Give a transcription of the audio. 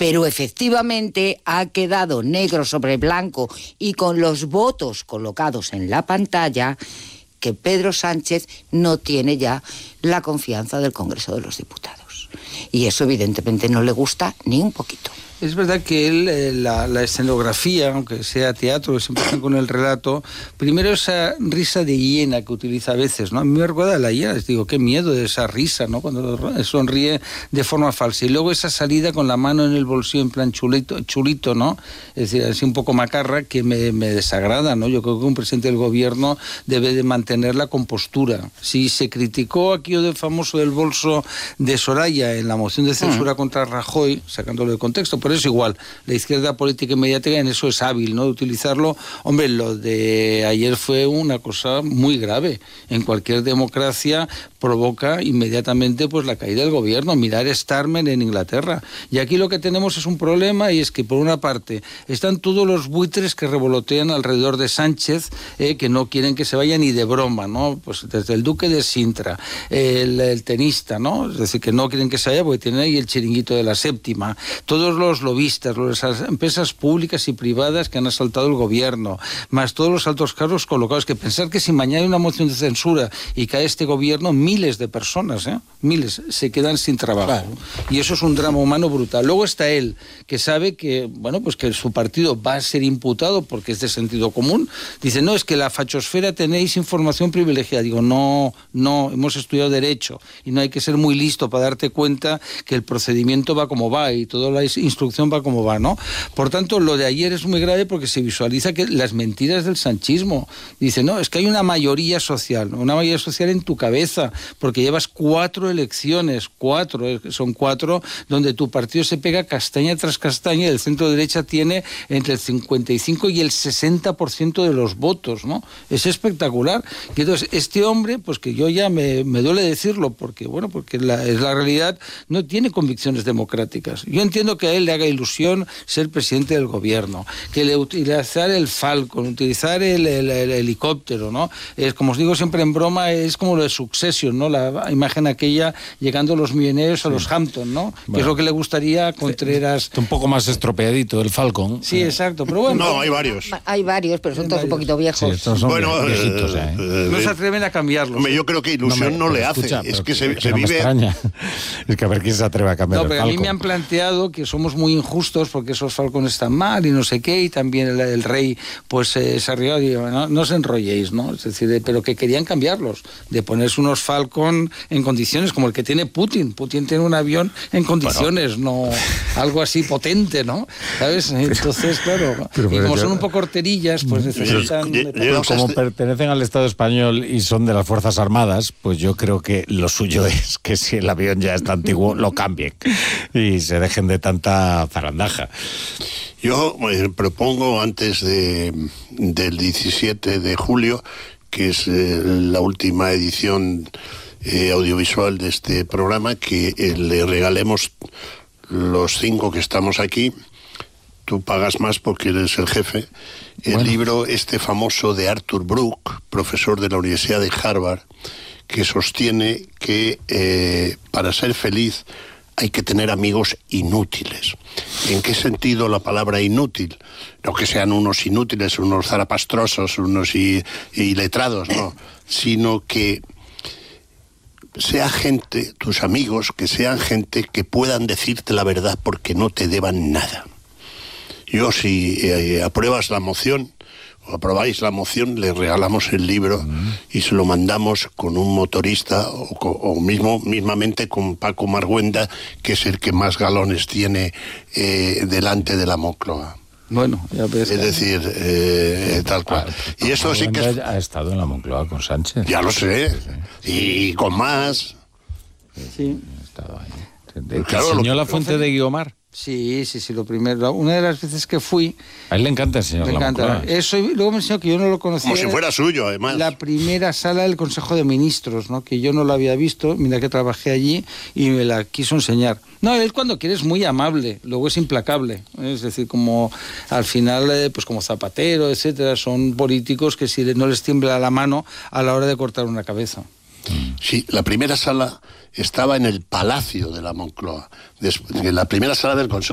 pero efectivamente ha quedado negro sobre blanco y con los votos colocados en la pantalla que Pedro Sánchez no tiene ya la confianza del Congreso de los Diputados. Y eso evidentemente no le gusta ni un poquito. Es verdad que él, la escenografía, aunque sea teatro, se empieza con el relato, primero esa risa de hiena que utiliza a veces, ¿no? A mí me recuerda a la hiena, les digo, qué miedo de esa risa, ¿no? Cuando sonríe de forma falsa. Y luego esa salida con la mano en el bolsillo en plan chulito, ¿no? Es decir, así un poco macarra, que me desagrada, ¿no? Yo creo que un presidente del gobierno debe de mantener la compostura. Si se criticó aquello de famoso del bolso de Soraya en la moción de censura contra Rajoy, sacándolo de contexto, por eso igual, la izquierda política y mediática en eso es hábil, ¿no? De utilizarlo. Hombre, lo de ayer fue una cosa muy grave. En cualquier democracia provoca inmediatamente pues la caída del gobierno. Mirar Starmer en Inglaterra. Y aquí lo que tenemos es un problema, y es que por una parte están todos los buitres que revolotean alrededor de Sánchez, que no quieren que se vaya ni de broma, ¿no? Pues desde el duque de Sintra, el tenista, ¿no? Es decir, que no quieren que se vaya porque tienen ahí el chiringuito de la séptima. Todos los lobistas, las empresas públicas y privadas que han asaltado el gobierno, más todos los altos cargos colocados, que pensar que si mañana hay una moción de censura y cae este gobierno, miles de personas, miles, se quedan sin trabajo. Claro. Y eso es un drama humano brutal. Luego está él, que sabe que, bueno, pues que su partido va a ser imputado porque es de sentido común. Dice, no, es que la fachosfera tenéis información privilegiada. Digo, no, hemos estudiado Derecho y no hay que ser muy listo para darte cuenta que el procedimiento va como va y toda la instrucción va como va, ¿no? Por tanto, lo de ayer es muy grave porque se visualiza que las mentiras del sanchismo. Dice, no, es que hay una mayoría social en tu cabeza, porque llevas 4 elecciones, son 4, donde tu partido se pega castaña tras castaña y el centro derecha tiene entre el 55 y el 60% de los votos, ¿no? Es espectacular. Y entonces, este hombre, pues que yo ya me duele decirlo, porque, bueno, porque es la realidad, no tiene convicciones democráticas. Yo entiendo que a él le haga ilusión ser presidente del gobierno, que le utilizar el Falcon, utilizar el helicóptero, ¿no? Es, como os digo siempre en broma, es como lo de Succession, ¿no? La imagen aquella llegando los millonarios a los Hampton, ¿no? Bueno, que es lo que le gustaría a Contreras. Un poco más estropeadito el Falcon. Sí, exacto, pero bueno. No, hay varios. Hay varios, pero son todos un poquito viejos. Sí, estos son viejitos, no se atreven a cambiarlos. Hombre, yo creo que ilusión no le hace. Escucha, es que se vive... me extraña. Es que a ver quién se atreve a cambiar el Falcon. A mí me han planteado que somos muy injustos porque esos Falcon están mal y no sé qué, y también el rey pues se ha arriesgado y digo, no os enrolléis, ¿no? Es decir, pero que querían cambiarlos, de ponerse unos Falcon en condiciones como el que tiene Putin. Putin tiene un avión en condiciones, no algo así potente, ¿no? ¿Sabes? Entonces, claro, y como son un poco horterillas, pues necesitan... Como pertenecen al Estado español y son de las Fuerzas Armadas, pues yo creo que lo suyo es que si el avión ya está antiguo, lo cambien y se dejen de tanta zarandaja. Yo propongo antes del 17 de julio, que es la última edición audiovisual de este programa, que le regalemos los 5 que estamos aquí. Tú pagas más porque eres el jefe. El libro famoso de Arthur Brooke, profesor de la Universidad de Harvard, que sostiene que para ser feliz hay que tener amigos inútiles. ¿En qué sentido la palabra inútil? No que sean unos inútiles, unos zarapastrosos, unos iletrados, no, sino que sea gente, tus amigos, que sean gente que puedan decirte la verdad porque no te deban nada. Yo, si apruebas la moción, o aprobáis la moción, le regalamos el libro y se lo mandamos con un motorista o mismamente con Paco Marguenda, que es el que más galones tiene delante de la Moncloa. Bueno, ya ves. Es decir, tal cual. Y eso sí que ha estado en la Moncloa con Sánchez. Ya lo sé. Sí. Y con más. Sí. Ha estado ahí. Claro, ¿enseñó la fuente de Guiomar? Sí, lo primero. Una de las veces que fui... A él le encanta el señor Moncloa. Eso, y luego me enseñó que yo no lo conocía. Como si fuera suyo, además. La primera sala del Consejo de Ministros, ¿no? Que yo no la había visto, mira que trabajé allí, y me la quiso enseñar. No, él cuando quiere es muy amable, luego es implacable. Es decir, como al final, pues como Zapatero, etcétera, son políticos que si no les tiembla la mano a la hora de cortar una cabeza. Sí, la primera sala estaba en el Palacio de la Moncloa. La primera sala del Consejo